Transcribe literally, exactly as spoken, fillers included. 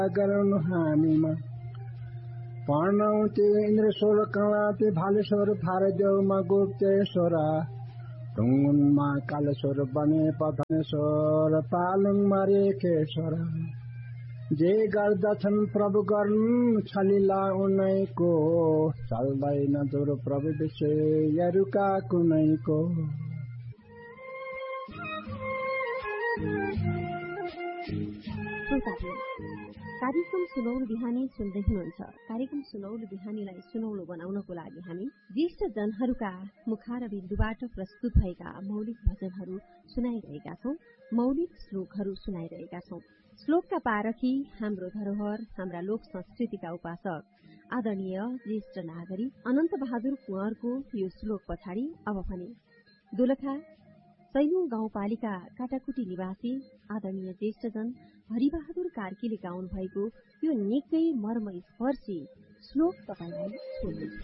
गराउनु हामीमा पढ्नाउँथे इन्द्रस्वर कलाते भालेश्वर फारदेउमा गुप्तेश्वर टुङ्गुनमा कालेश्वर बने पधनेश्वर पालुङमा रेखेश्वर जे गर्दछन् प्रभु गर्नु छलिला उनैको चल्दैन जोरो प्रभु विषयहरूका कुनैको कार्यक्रम सुनौलो बिहानी सुन्दै हुनुहुन्छ। कार्यक्रम सुनौलो बिहानीलाई सुनौलो बनाउनको लागि हामी ज्येष्ठ जनहरूका मुखार बिन्दुबाट प्रस्तुत भएका मौलिक भजनहरू सुनाइरहेका छौं, मौलिक श्लोकहरू सुनाइरहेका छौं। श्लोकका पारखी, हाम्रो धरोहर, हाम्रा लोक संस्कृतिका उपासक आदरणीय ज्येष्ठ नागरिक अनन्त बहादुर कुँवरको यो श्लोक पछाडि अब भने दोलखा सैलुङ गाउँपालिका काटाकुटी निवासी आदरणीय ज्येष्ठजन हरिबहादुर कार्कीले गाउनु भएको यो निकै मर्मस्पर्शी श्लोक तपाईलाई सुन्नुहोस्।